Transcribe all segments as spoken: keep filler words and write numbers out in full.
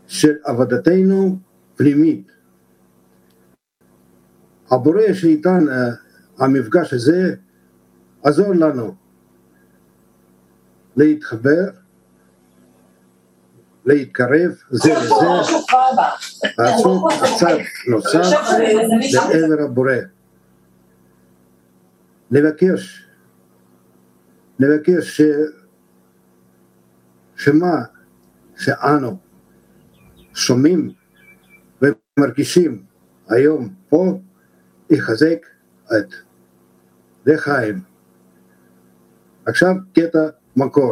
של עבודתנו פנימית. הבורא שאיתן המפגש הזה עזור לנו להתחבר, להתקרב זה לזה, לעשות צעד נוסף לעבר הבורא. לבקש, לבקש ש... שמה שאנו שומעים ומרגישים היום פה יחזק את לחיים. עכשיו קטע מקור.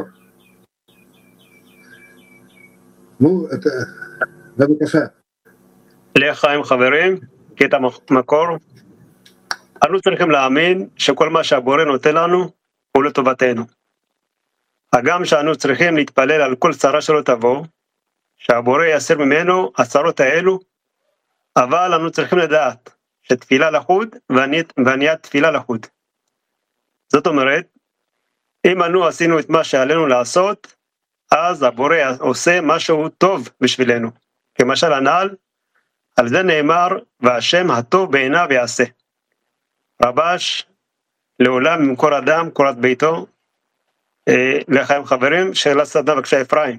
נו, בבקשה. לחיים חברים, קטע מקור. אנו צריכים להאמין שכל מה שהבורא נותן לנו הוא לטובתנו. הגם שאנו צריכים להתפלל על כל צרה שלא תבוא, שהבורא יסיר ממנו הצרות האלו, אבל אנו צריכים לדעת שתפילה לחוד ועניית תפילה לחוד. זאת אומרת, אם אנו עשינו את מה שעלינו לעשות, אז הבורא עושה משהו טוב בשבילנו. כמשל הנעל, על זה נאמר, והשם הטוב בעיניו יעשה. רבש, לעולם ממקור אדם, קורת ביתו. אה, לחיים חברים, שאלה סדנה בבקשה אפרים.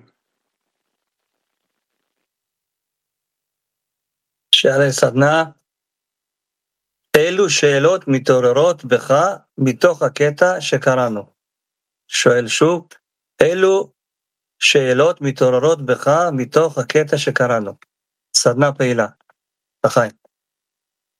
שאלה סדנה, אילו שאלות מתעוררות בך מתוך הקטע שקראנו? שואל שוב, אילו שאלות מתעוררות בך מתוך הקטע שקראנו? סדנה פעילה. לחיים.